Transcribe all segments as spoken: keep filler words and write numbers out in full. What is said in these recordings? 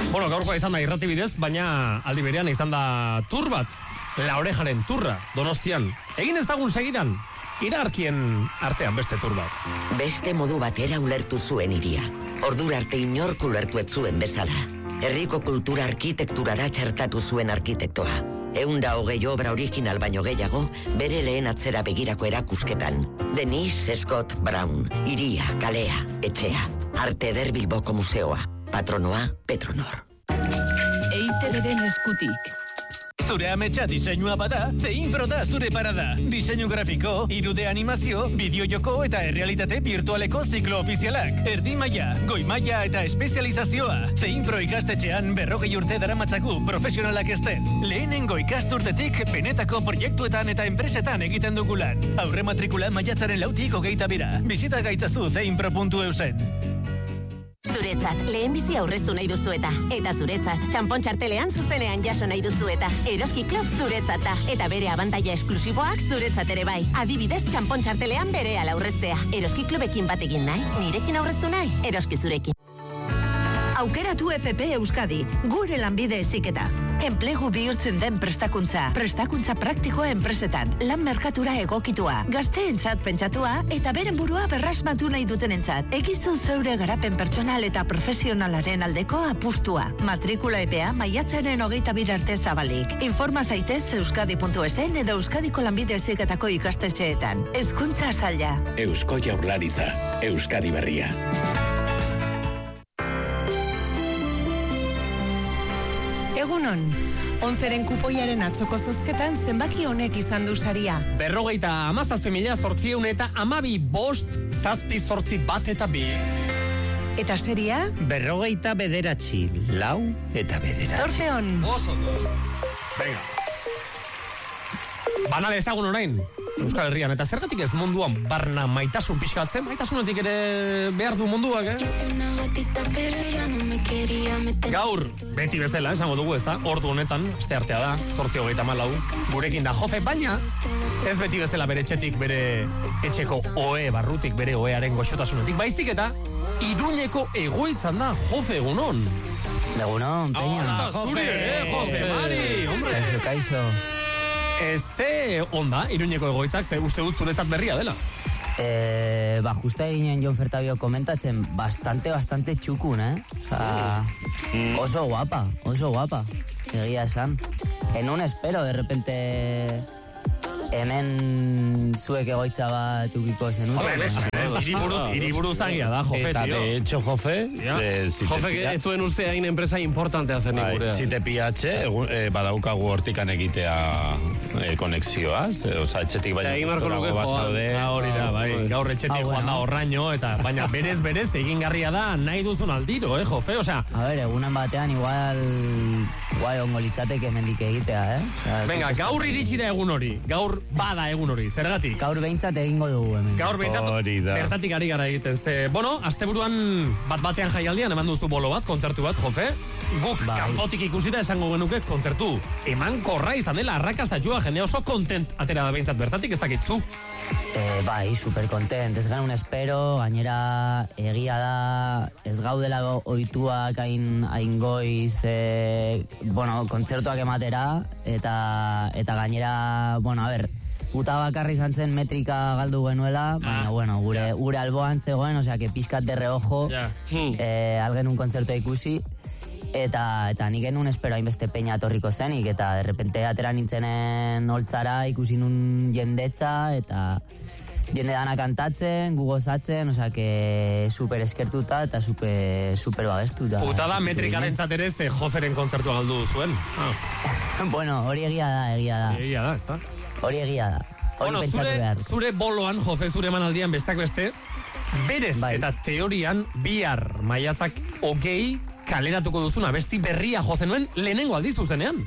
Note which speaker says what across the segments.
Speaker 1: Bueno, gaurkoa izan da irrati bidez, baina aldi berean izan da tur bat, La Orejaren turra, Donostian. Egin ezagun segidan, irarkien artean beste tur bat.
Speaker 2: Beste modu batera ulertu zuen hiria. Ordura arte inork ulertu ez zuen bezala. Herriko kultura arkitekturara txertatu zuen arkitektoa. Eunda hogei obra original baino gehiago, bere lehen atzera begirako erakusketan. Denise Scott Brown, hiria, kalea, etxea. Arte eder Bilboko museoa. Patronoa, Petronor.
Speaker 3: E I Te Beren eskutik.
Speaker 4: Zure ametsa diseinua bada, Zeinpro da zure parada. Diseinu grafiko, irude animazio, bideo joko eta errealitate virtualeko ziklo ofizialak. Erdi maila, goi maila eta espezializazioa. Zeinpro ikastetxean berrogei urte daramatzagu profesionalak ezten. Lehenengo ikasturtetik benetako proiektuetan eta enpresetan egiten dugulan. Aurre matrikula maiatzaren lautik hogeita bira. Bisita gaitzazu zeinpro puntu eusen.
Speaker 5: Zuretzat, lehen bizi aurreztu nahi duzu eta. Eta zuretzat, txampon txartelean zuzenean jaso nahi duzu eta. Eroski Club zuretzat da. Eta bere abantaila esklusiboak zuretzat ere bai. Adibidez, txampon txartelean bere ala aurreztea. Eroski Clubekin batekin nahi, nirekin aurreztu nahi, eroski zurekin.
Speaker 6: Aukeratu F P Euskadi, gure lanbide heziketa. Enplegu bihurtzen den prestakuntza. Prestakuntza praktikoa enpresetan, lan merkatura egokitua, gazteentzat pentsatua eta beren burua berrasmatu nahi dutenentzat. Egizu zeure garapen pertsonal eta profesionalaren aldeko apustua. Matrikula epea maiatzaren hogeita bir arte zabalik. Informa zaitez euskadi puntu esen edo Euskadiko lanbide heziketako ikastetxeetan. Hezkuntza saila.
Speaker 7: Eusko Jaurlaritza, Euskadi berria.
Speaker 8: Egunon, onzeren kupoiaren atzoko zozketan zenbaki honek izan du saria.
Speaker 1: Berrogeita amazazpi mila zortziehun eta amabi bost zazpi zortzi bat eta bi.
Speaker 8: Eta seria?
Speaker 9: Berrogeita bederatzi, lau eta bederatzi.
Speaker 8: Zorte hon.
Speaker 1: Oso, venga. Banale ezagun orain, Euskal Herrian, eta zergatik ez munduan barna maitasun pixkatzen, maitasunetik ere behar du munduak, eh? Gaur, beti bezala, esango dugu ez da, ordu honetan, este artea da, zortzi hogeita malau, gurekin da Jofe, baina ez beti bezala bere etxetik, bere etxeko oe barrutik, bere oearen goxotasunetik, baizik eta Iruñeko egoitzan da, Jofe, egunon.
Speaker 10: Egunon, Peña.
Speaker 1: Hola, zure, eh, Jofe, Mari, hombre.
Speaker 10: Kaixo, kaixo.
Speaker 1: Ze onda, Iruñeko egoitzak, ze uste dut zuretzat berria dela?
Speaker 10: Eh, ba, justa eginen Jon Fertabio komentatzen, bastante, bastante txukun, eh? Osa, oso guapa, oso guapa, egia esan. En un espero, de repente, hemen zuek egoitza bat ukiko zen.
Speaker 1: Iriburuz agia da, Jofe,
Speaker 9: eta
Speaker 1: tío.
Speaker 9: de hecho, Jofe,
Speaker 1: de,
Speaker 9: si
Speaker 1: Jofe, que ez zuen uste hain enpresa importantea zen igurea.
Speaker 9: Si te piatxe, eh, badaukagu hortikan egitea eh, konexioaz, eh, oza, etxetik baina guztorago basaude.
Speaker 1: Hori da, bai, gaur etxetik joan da horraino, eta baina berez, berez, egingarria da nahi duzun aldiro, eh, Jofe, osea.
Speaker 10: A ver, egunan batean igual, igual ongo litzateke mendik egitea, eh? Osa,
Speaker 1: venga, gaur iritsi da egun hori, gaur bada egun hori, zergatik?
Speaker 10: Gaur behintzat egingo dugu hemen.
Speaker 1: Gaur behintzat, bertatik ari gara egiten. Ze, bueno, asteburuan bat batean jaialdian eman duzu bolo bat, kontzertu bat, Jofe. Guk bai. Kanpotik ikusita esango genuke kontzertu eman korra izan dela, arrakastatxua, jende oso kontent atera da behintzat bertatik, ez dakitzu.
Speaker 10: Eh, bai, super kontent, ez genuen espero, gainera egia da, ez gaudela ohituak hain, hain goiz, eh, bueno, kontzertuak ematera, eta, eta gainera, bueno, a ber, puta bakarri izan zen metrika galdu genuela, baina, ah, bueno, gure, yeah. gure alboan zegoen, osea, que pixkat de reojo, yeah. eh, algen un kontzertua ikusi, eta, eta nik genuen espero hainbeste peña atorriko zenik, eta de repente atera nintzenen holtzara ikusi nun jendetza, eta jende dana kantatzen, gu gozatzen, osea, que super eskertuta eta super, super babestuta.
Speaker 1: Puta da metrikaren zaterez eh, Joferen kontzertua galdu zuen. Ah.
Speaker 10: Bueno, hori egia da, egia da.
Speaker 1: Egia da, ez da?
Speaker 10: Hori egia da. Hori
Speaker 1: bueno,
Speaker 10: pentsatu
Speaker 1: zure,
Speaker 10: behar.
Speaker 1: Zure boloan, Jofe, zure emanaldian bestak beste, berez bai. Eta teorian bihar maiatzak hogei kaleratuko duzuna besti berria jo zenuen lehenengo aldiz zuzenean.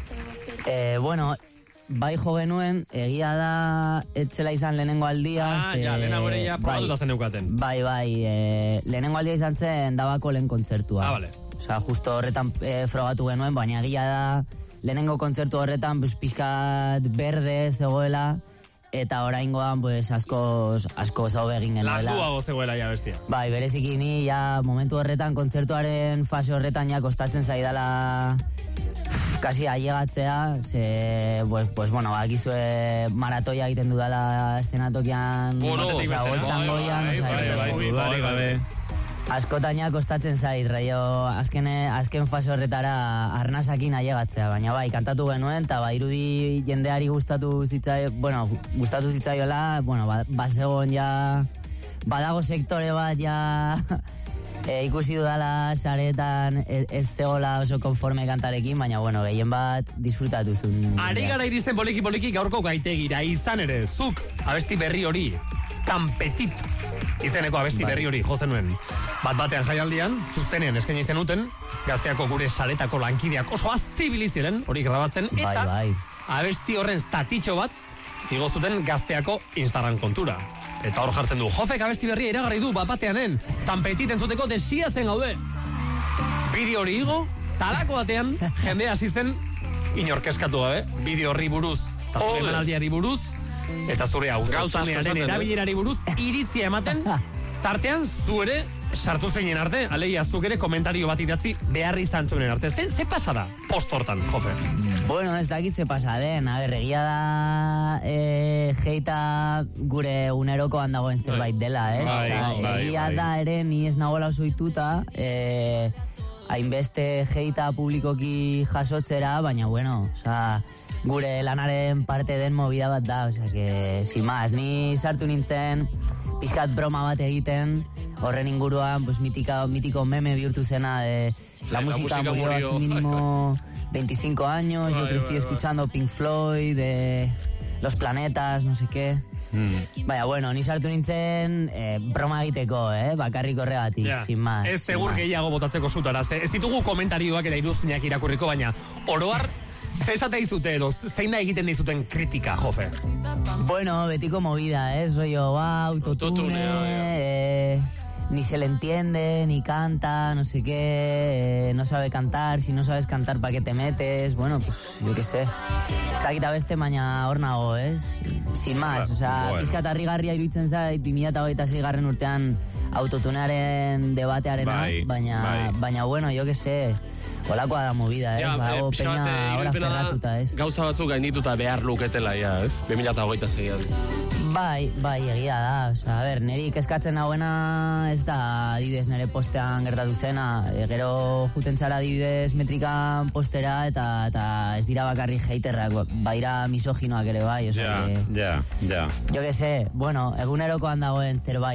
Speaker 10: Eh, bueno, bai jo genuen, egia da etzela izan lehenengo aldia.
Speaker 1: Ah, ze, ja, lehenago ere ja probatuta bai, zen eukaten.
Speaker 10: Bai, bai, eh, lehenengo aldia izan zen Dabako lehen kontzertua.
Speaker 1: Ah, vale.
Speaker 10: Osa, justo horretan eh, frogatu genuen, baina egia da lehenengo kontzertu horretan pues, pixkat berde zegoela, eta oraingoan pues asko asko hobe egin genuela.
Speaker 1: Landuago zegoela ja bestia.
Speaker 10: Bai, bereziki ni ja momentu horretan kontzertuaren fase horretan ja kostatzen zaidala kasi ailegatzea, ze pues pues bueno, bakizue maratoia egiten dudala eszenatokian, zaboltzan goian, askotainak kostatzen zait, raio, azken, azken fase horretara arnasakin ailegatzea, baina bai, kantatu genuen, eta ba, irudi jendeari gustatu zitzai, bueno, gustatu zitzaiola, bueno, ba, bazegon ja, badago sektore bat ja, e, ikusi dudala saretan ez, ez zegoela oso konforme kantarekin, baina bueno, gehien bat disfrutatu zuen.
Speaker 1: Ari gara iristen poliki-poliki gaurko gaitegira, izan ere, zuk abesti berri hori, tan petit, izeneko abesti bai. Berri hori, jozen nuen. Bat batean jaialdian, zuzenean eskaini zenuten, Gazteako gure saretako lankideak oso aztibili ziren, hori grabatzen, eta
Speaker 10: bai, bai.
Speaker 1: abesti horren zatitxo bat, igo zuten Gazteako Instagram kontura. Eta hor jartzen du, Jofek abesti berria iragarri du, bat bateanen, tan petit entzuteko desia zen gaude. Bideo hori igo, talako batean, jendea hasi zen, inorkeskatu gabe, bideo horri buruz, eta zure emanaldiari buruz, eta zure hau, gauzanearen erabilerari buruz, iritzia ematen, tartean zu ere sartu zeinen arte, alegia zuk ere komentario bat idatzi behar izan zuen arte. Ze, ze pasa da post hortan, Jofe?
Speaker 10: Bueno, ez dakit ze pasa den, a ber, egia da e, jeita gure unerokoan dagoen zerbait dela, eh?
Speaker 9: Bai,
Speaker 10: Osa,
Speaker 9: bai,
Speaker 10: egia
Speaker 9: bai.
Speaker 10: da ere ni ez nagoela oso ituta, e, hainbeste jeita publikoki jasotzera, baina bueno, oza, gure lanaren parte den movida bat da, oza, que, sin más, ni sartu nintzen, pixkat broma bat egiten, horren inguruan, pues, mitika, mitiko meme bihurtu zena de la, la música, música murió hace mínimo veinticinco años, yo crecí escuchando Pink Floyd, de Los Planetas, no sé qué. Mm. Baina, bueno, ni sartu nintzen eh, broma egiteko, eh? Bakarrik horregatik, yeah. sin más.
Speaker 1: Ez segur gehiago botatzeko zutara, ez ditugu komentarioak eta iruzkinak irakurriko, baina oroar zesate izute edo, zein da egiten dizuten kritika, Jofe?
Speaker 10: Bueno, betiko movida, eh? Rollo, ba, autotune, eh, ni se le entiende, ni canta, no sé qué, eh, no sabe cantar, si no sabes cantar, ¿pa' qué te metes? Bueno, pues, yo qué sé. Ez dakita beste, baina hor nago, ez? Sin más, o sea, bueno. Pizkat harrigarria iruditzen zait, bi mila hogeita sei garren urtean autotunearen debatearena,
Speaker 9: bai,
Speaker 10: baina,
Speaker 9: bai.
Speaker 10: baina, bueno, yo qué sé, holakoa da movida, ez?
Speaker 11: Ja,
Speaker 10: Bago,
Speaker 11: eh,
Speaker 10: peña, ahora ferratuta, ez?
Speaker 11: Gauza batzuk gaindituta behar luketela, ja, ez? bi mila hogeita seian.
Speaker 10: Bai, bai, egia da, osea, a ber, niri kezkatzen dauena ez da adibidez nire postean gertatu zena, e, gero juten zara adibidez metrikan postera eta, eta ez dira bakarrik haterrak, baira misoginoak ere bai, osea,
Speaker 9: ja,
Speaker 10: que,
Speaker 9: ja, ja.
Speaker 10: Jo que sé, bueno, egunerokoan dagoen zerbait